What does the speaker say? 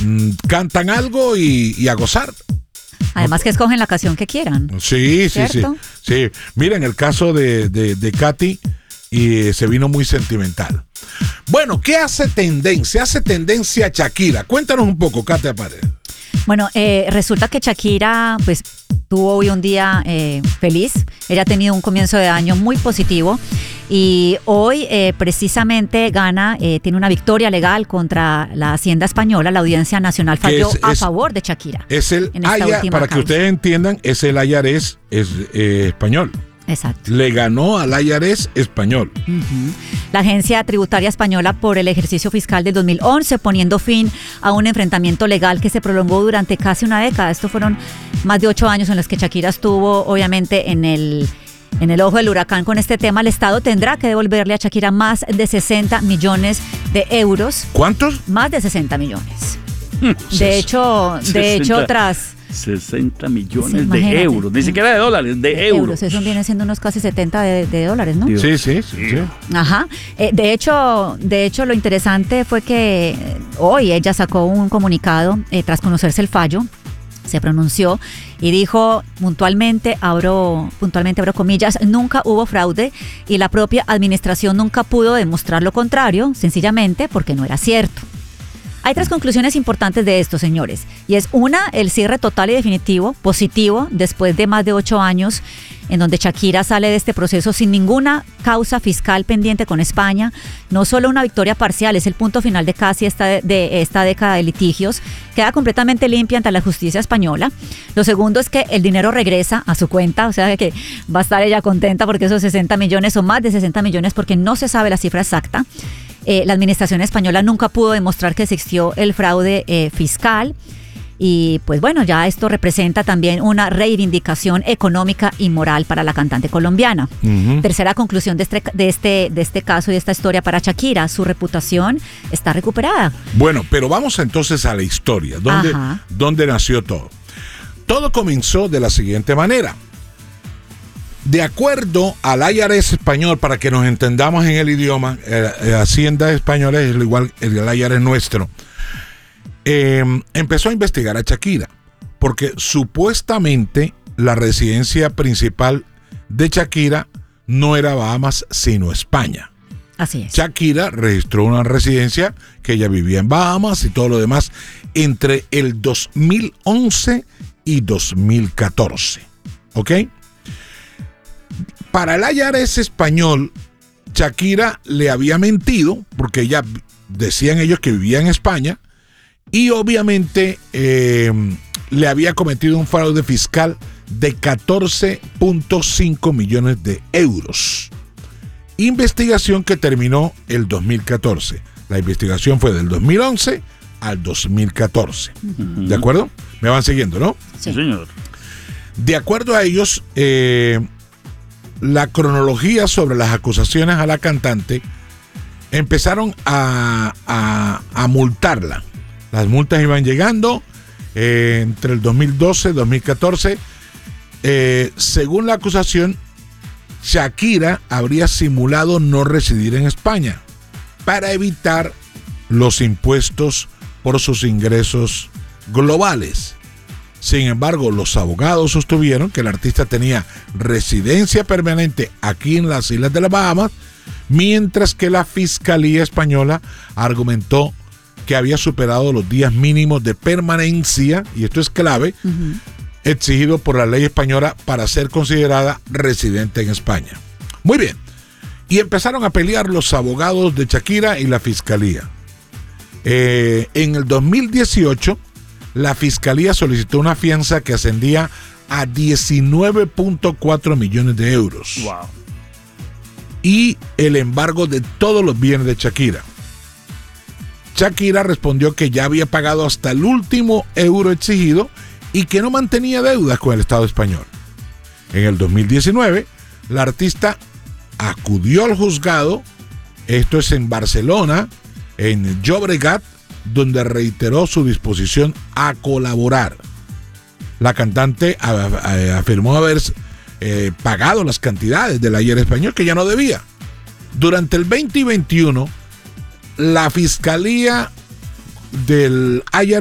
cantan algo y a gozar. Además que escogen la canción que quieran. Sí. Mira, en el caso de Katy, se vino muy sentimental. Bueno, ¿qué hace tendencia? Hace tendencia Shakira. Cuéntanos un poco, Katy Paredes. Bueno, resulta que Shakira, pues, tuvo hoy un día feliz. Ella ha tenido un comienzo de año muy positivo y hoy precisamente tiene una victoria legal contra la Hacienda Española. La Audiencia Nacional falló a favor de Shakira. Es el IAS, para que ustedes entiendan, es el IAS español. Exacto. Le ganó al IRS español. Uh-huh. La Agencia Tributaria Española por el ejercicio fiscal del 2011, poniendo fin a un enfrentamiento legal que se prolongó durante casi una década. Estos fueron más de 8 años en los que Shakira estuvo, obviamente, en el ojo del huracán con este tema. El Estado tendrá que devolverle a Shakira más de 60 millones de euros. ¿Cuántos? Más de 60 millones. De hecho, tras... 60 millones de euros, ni siquiera de dólares, de euros. Eso viene siendo unos casi 70 de dólares, ¿no? Sí. Ajá. De hecho, lo interesante fue que hoy ella sacó un comunicado tras conocerse el fallo. Se pronunció y dijo puntualmente, abro comillas, nunca hubo fraude y la propia administración nunca pudo demostrar lo contrario, sencillamente porque no era cierto. Hay 3 conclusiones importantes de esto, señores, y es una, el cierre total y definitivo, positivo, después de más de 8 años, en donde Shakira sale de este proceso sin ninguna causa fiscal pendiente con España. No solo una victoria parcial, es el punto final de casi de esta década de litigios. Queda completamente limpia ante la justicia española. Lo segundo es que el dinero regresa a su cuenta, o sea que va a estar ella contenta porque esos 60 millones o más de 60 millones, porque no se sabe la cifra exacta. La administración española nunca pudo demostrar que existió el fraude fiscal. Y pues bueno, ya esto representa también una reivindicación económica y moral para la cantante colombiana. Uh-huh. Tercera conclusión de este caso y de esta historia para Shakira, su reputación está recuperada. Bueno, pero vamos entonces a la historia. ¿Dónde nació todo? Todo comenzó de la siguiente manera. De acuerdo al IRS español, para que nos entendamos en el idioma, Hacienda Española es igual el IRS nuestro. Empezó a investigar a Shakira porque supuestamente la residencia principal de Shakira no era Bahamas sino España. Así es. Shakira registró una residencia que ella vivía en Bahamas y todo lo demás entre el 2011 y 2014. ¿Ok? Para el IRS español, Shakira le había mentido porque ella decían ellos que vivía en España. Y obviamente le había cometido un fraude fiscal de 14.5 millones de euros. Investigación que terminó el 2014. La investigación fue del 2011 al 2014. Uh-huh. ¿De acuerdo? Me van siguiendo, ¿no? Sí, señor. De acuerdo a ellos, la cronología sobre las acusaciones a la cantante empezaron a multarla. Las multas iban llegando entre el 2012 y 2014. Según la acusación, Shakira habría simulado no residir en España para evitar los impuestos por sus ingresos globales. Sin embargo, los abogados sostuvieron que el artista tenía residencia permanente aquí en las Islas de las Bahamas, mientras que la Fiscalía Española argumentó que había superado los días mínimos de permanencia, y esto es clave, uh-huh, exigido por la ley española para ser considerada residente en España. Muy bien. Y empezaron a pelear los abogados de Shakira y la Fiscalía. En el 2018, la Fiscalía solicitó una fianza que ascendía a 19.4 millones de euros. Wow. Y el embargo de todos los bienes de Shakira. Shakira respondió que ya había pagado hasta el último euro exigido y que no mantenía deudas con el Estado español. En el 2019, la artista acudió al juzgado, esto es en Barcelona, en Llobregat, donde reiteró su disposición a colaborar. La cantante afirmó haber pagado las cantidades del IRS español que ya no debía. Durante el 2021, la Fiscalía del IRS